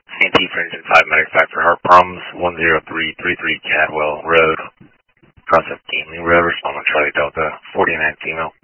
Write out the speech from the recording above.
CNT for engine 5 medic 5 for heart problems, 10333 Cadwell Road, cross up Gaming Road, respond on Charlie Delta, 49 female.